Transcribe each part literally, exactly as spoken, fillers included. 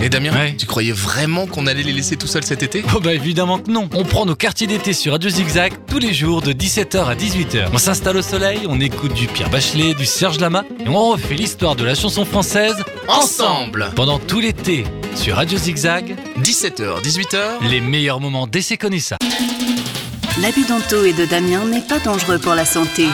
Et Damien, Ouais. tu croyais vraiment qu'on allait les laisser tout seuls cet été ? Oh bah évidemment que non. On prend nos quartiers d'été sur Radio Zigzag tous les jours de dix-sept heures à dix-huit heures. On s'installe au soleil, on écoute du Pierre Bachelet, du Serge Lama et on refait l'histoire de la chanson française Ensemble pendant tout l'été. Sur Radio Zigzag, dix-sept heures, dix-huit heures. les meilleurs moments d'essai connaît ça. L'abus d'Anto et de Damien n'est pas dangereux pour la santé.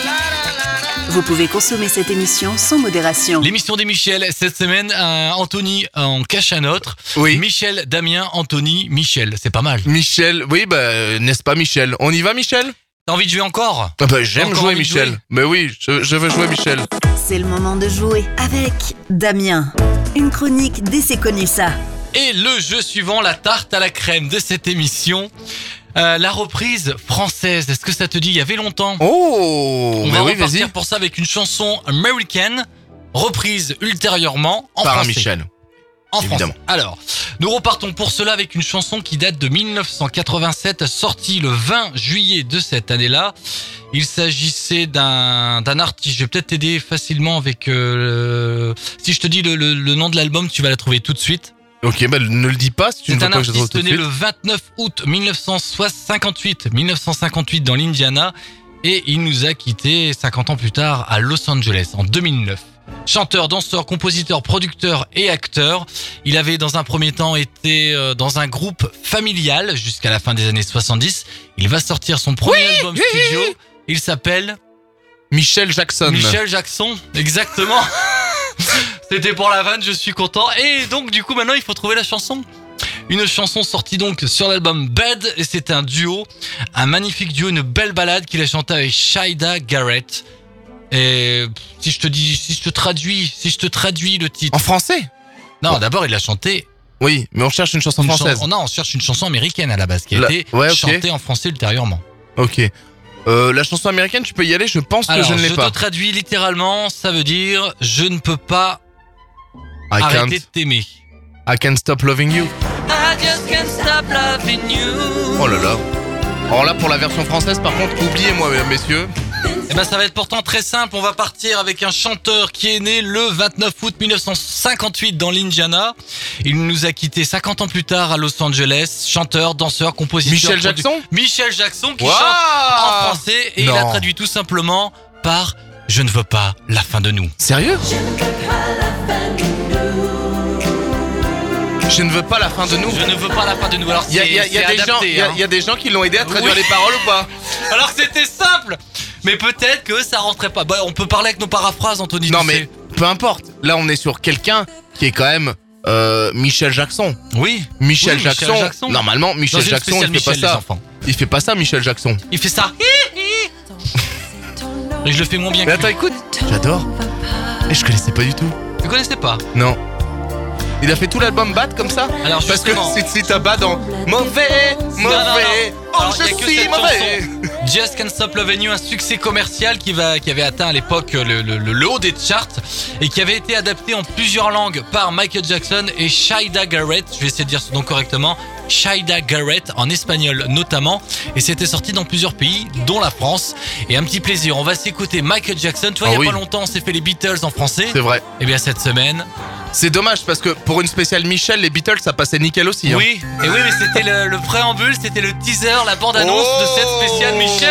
Vous pouvez consommer cette émission sans modération. L'émission des Michel, cette semaine, euh, Anthony en cache un autre. Oui. Michel, Damien, Anthony, Michel, c'est pas mal. Michel, oui, bah, euh, n'est-ce pas Michel ? On y va Michel ? T'as envie de jouer encore ? Ah bah, j'aime Encore jouer envie de Michel. jouer Mais oui, je, je veux jouer Michel. C'est le moment de jouer avec Damien. Une chronique d'essai connu ça. Et le jeu suivant, la tarte à la crème de cette émission, euh, la reprise française. Est-ce que ça te dit ? Il y avait longtemps. Oh, On mais va oui, repartir vas-y. pour ça avec une chanson américaine, reprise ultérieurement en Par un français. Michel. En français. évidemment. Alors, nous repartons pour cela avec une chanson qui date de dix-neuf cent quatre-vingt-sept, sortie le vingt juillet de cette année-là. Il s'agissait d'un d'un artiste. Je vais peut-être t'aider facilement avec... Euh, le- si je te dis le, le, le nom de l'album, tu vas la trouver tout de suite. Ok, bah ne le dis pas si tu ne C'est veux un pas que je te trouve artiste tout de né suite. le vingt-neuf août mille neuf cent cinquante-huit, mille neuf cent cinquante-huit dans l'Indiana, et il nous a quittés cinquante ans plus tard à Los Angeles en deux mille neuf. Chanteur, danseur, compositeur, producteur et acteur, il avait dans un premier temps été euh, dans un groupe familial jusqu'à la fin des années soixante-dix. Il va sortir son premier album oui, studio. oui. Il s'appelle Michel Jackson. Michel Jackson, exactement. C'était pour la vanne, je suis content. Et donc du coup maintenant il faut trouver la chanson. Une chanson sortie donc sur l'album Bad, et c'est un duo, un magnifique duo, une belle balade qu'il a chanté avec Shaida Garrett. Et si je te dis, si je te traduis, si je te traduis le titre. En français ? Non, d'abord il a chanté. Oui, mais on cherche une chanson une française. chan- non, on cherche une chanson américaine à la base qui a La- été ouais, ok. chantée en français ultérieurement. Ok. Euh, la chanson américaine, tu peux y aller, je pense que Alors, je ne l'ai je pas. te traduis littéralement, ça veut dire je ne peux pas I can't, arrêter de t'aimer. I can't stop loving you. I just can't stop loving you. Oh là là. Alors là, pour la version française, par contre, oubliez-moi, mesdames, messieurs. Eh ben, ça va être pourtant très simple. On va partir avec un chanteur qui est né le vingt-neuf août mille neuf cent cinquante-huit dans l'Indiana. Il nous a quittés cinquante ans plus tard à Los Angeles. Chanteur, danseur, compositeur. Michel produ- Jackson Michel Jackson qui Waouh chante en français et il a Non. traduit tout simplement par « Je ne veux pas la fin de nous ». Sérieux ? Je ne veux pas la fin de nous. Je ne veux pas la fin de nous. Alors Il y a, il y a- il y a c'est des gens, adapté, il y a- hein. il y a des gens qui l'ont aidé à traduire Oui. les paroles ou pas ? Alors c'était simple, mais peut-être que ça rentrait pas. Bah, on peut parler avec nos paraphrases, Anthony. Non tu mais sais. peu importe. Là, on est sur quelqu'un qui est quand même euh, Michel Jackson. Oui. Michel, Oui, Jackson, Michel Jackson. Normalement, Dans Michel une Jackson, spéciale il fait pas Michel, les ça. enfants. Il fait pas ça, Michel Jackson. Il fait ça. Et je le fais moins bien Mais que attends, lui. écoute. J'adore. Et je connaissais pas du tout. Tu connaissais pas? Non. Il a fait tout l'album Bad comme ça ? Alors Parce que justement. si, si t'as Bad en mauvais, mauvais, Non, non, non. oh Alors, je y a que suis cette mauvais. Just Can't Stop Loving You, un succès commercial qui, va, qui avait atteint à l'époque le, le, le, le haut des charts et qui avait été adapté en plusieurs langues par Michael Jackson et Shaida Garrett. Je vais essayer de dire ce nom correctement. Shaida Garrett, en espagnol notamment. Et c'était sorti dans plusieurs pays, dont la France. Et un petit plaisir, on va s'écouter Michael Jackson. Tu vois, Ah il y a oui. pas longtemps, on s'est fait les Beatles en français. C'est vrai. Et bien cette semaine, C'est dommage parce que pour une spéciale Michel, les Beatles ça passait nickel aussi. hein. oui, et oui, mais c'était le, le préambule, c'était le teaser, la bande-annonce Oh de cette spéciale Michel.